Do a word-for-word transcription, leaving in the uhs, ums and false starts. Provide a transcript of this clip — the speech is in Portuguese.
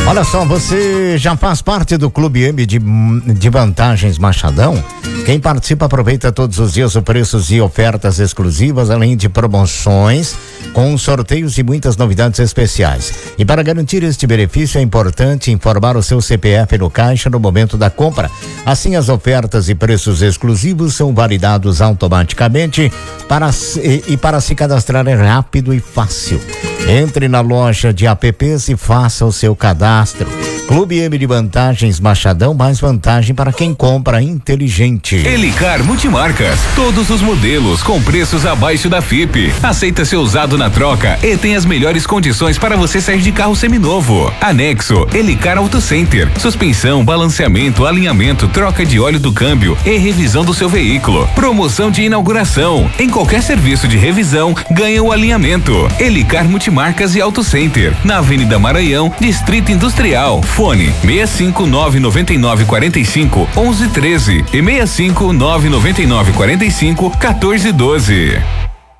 Olha só, você já faz parte do Clube M de, de Vantagens Machadão? Quem participa aproveita todos os dias os preços e ofertas exclusivas, além de promoções, com sorteios e muitas novidades especiais. E para garantir este benefício é importante informar o seu C P F no caixa no momento da compra. Assim, as ofertas e preços exclusivos são validados automaticamente para, e, e para se cadastrar é rápido e fácil. Entre na loja de apps e faça o seu cadastro. Clube M de Vantagens Machadão, mais vantagem para quem compra inteligente. Elicar Multimarcas, todos os modelos com preços abaixo da F I P. Aceita seu usado na troca e tem as melhores condições para você sair de carro seminovo. Anexo Elicar Auto Center, suspensão, balanceamento, alinhamento, troca de óleo do câmbio e revisão do seu veículo. Promoção de inauguração, em qualquer serviço de revisão, ganha o alinhamento. Elicar Multimarcas e Auto Center, na Avenida Maranhão, Distrito Industrial. Fone seis cinco nove nove nove quatro cinco um um um três e seis cinco nove nove nove quatro cinco um quatro um dois.